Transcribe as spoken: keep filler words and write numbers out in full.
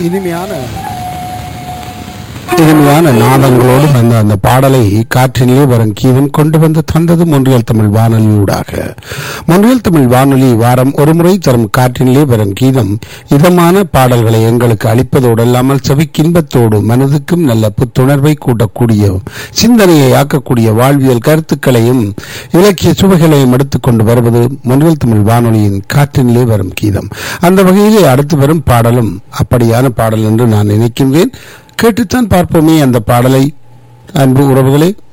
இனிமையான இனிமையான நாதங்களோடு வந்த அந்த பாடலை காற்றினிலே வரும் கீதம் கொண்டு வந்து தந்தது மொன்றியல் தமிழ் வானொலியூடாக. மொன்றியல் தமிழ் வானொலி வாரம் ஒரு முறை தரும் காற்றினிலே வரும் கீதம் இதமான பாடல்களை எங்களுக்கு அளிப்பதோடு அல்லாமல் செவிக்கின்பத்தோடு மனதுக்கும் நல்ல புத்துணர்வை கூட்டக்கூடிய சிந்தனையை ஆக்கக்கூடிய வாழ்வியல் கருத்துக்களையும் இலக்கிய சுவைகளையும் எடுத்துக் கொண்டு வருவது மொன்றியல் தமிழ் வானொலியின் காற்றினிலே வரும் கீதம். அந்த வகையிலே அடுத்து வரும் பாடலும் அப்படியான பாடல் என்று நான் நினைக்கின்றேன். கேட்டுத்தான் பார்ப்போமே அந்த பாடலை. அன்பு உறவுகளே,